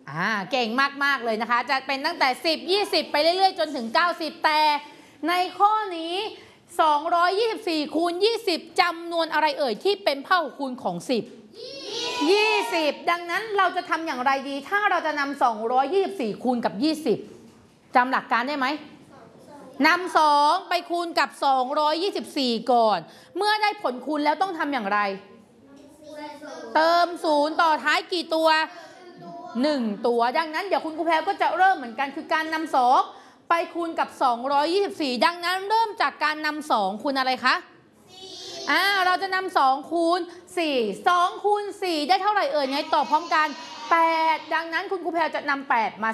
เก่งมากๆเลยนะคะจะเป็นตั้งแต่10 20ไปเรื่อยๆจนถึง90แต่ในข้อนี้224คูณ20จำนวนอะไรเอ่ยที่เป็นเผ่าคูณของ10 20ดังนั้นเราจะทำอย่างไรดีถ้าเราจะนำ224คูณกับ20จำหลักการได้ไหมนำ2ไปคูณกับ224ก่อนเมื่อได้ผลคูณแล้วต้องทำอย่างไรเติม0ต่อท้ายกี่ตัว1ตัวดังนั้นเดี๋ยวคุณครูแพรก็จะเริ่มเหมือนกันคือการนำ2ไปคูณกับ224ดังนั้นเริ่มจากการนำ2คูณอะไรคะเราจะนำ2คูณ4 2คูณ4ได้เท่าไหร่เอ่ยไงตอบพร้อมกัน8ดังนั้นคุณครูแพรจะนำ8มา